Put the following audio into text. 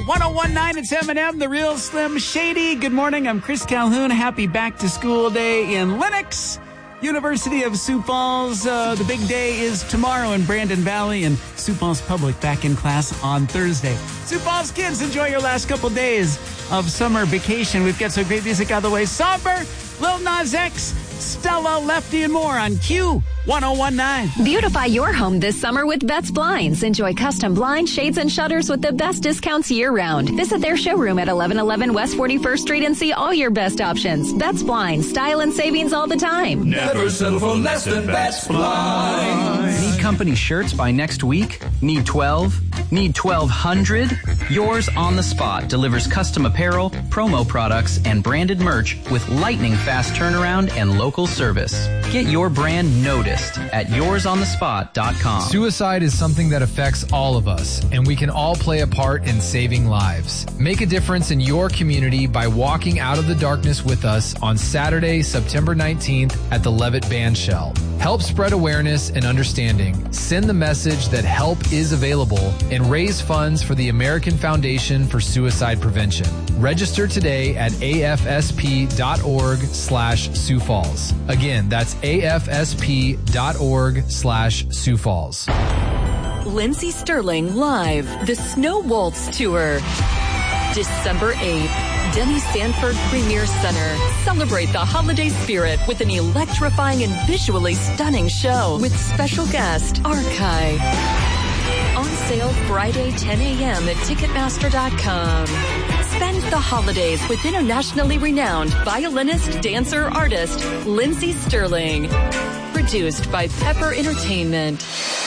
1019, it's M&M, the real Slim Shady. Good morning, I'm Chris Calhoun. Happy back to school day in Lenox. University of Sioux Falls. The big day is tomorrow in Brandon Valley, and Sioux Falls Public back in class on Thursday. Sioux Falls kids, enjoy your last couple days of summer vacation. We've got some great music out of the way. Somber, Lil Nas X, Stella, Lefty, and more on Q1019. Beautify your home this summer with Betts Blinds. Enjoy custom blinds, shades, and shutters with the best discounts year-round. Visit their showroom at 1111 West 41st Street and see all your best options. Betts Blinds, style and savings all the time. Never settle for less than Betts Blinds. Need company shirts by next week? Need 12? Need 1,200? Yours on the Spot delivers custom apparel, promo products, and branded merch with lightning fast turnaround and local service. Get your brand noticed at yoursonthespot.com. Suicide is something that affects all of us, and we can all play a part in saving lives. Make a difference in your community by walking out of the darkness with us on Saturday, September 19th at the Levitt Bandshell. Help spread awareness and understanding. Send the message that help is available and raise funds for the American Foundation for Suicide Prevention. Register today at afsp.org/Sioux Falls. Again, that's afsp.org/Sioux Falls. Lindsey Stirling live, the Snow Waltz Tour. December 8th, Denny Sanford Premier Center. Celebrate the holiday spirit with an electrifying and visually stunning show with special guest, Archive. On sale Friday, 10 a.m. at Ticketmaster.com. Spend the holidays with internationally renowned violinist, dancer, artist, Lindsey Stirling. Produced by Pepper Entertainment.